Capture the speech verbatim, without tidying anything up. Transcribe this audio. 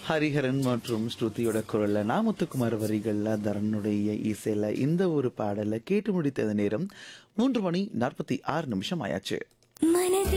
ஹரிஹரன் மற்றும் ஸ்ருதியோட குரல்ல நான் முத்துக்குமார் வரிகள்ல தரனுடைய இசையில இந்த ஒரு பாடலை கேட்டு முடித்தது நேரம் மூன்று மணி நாற்பத்தி ஆறு நிமிஷம் ஆயாச்சு. மனதில்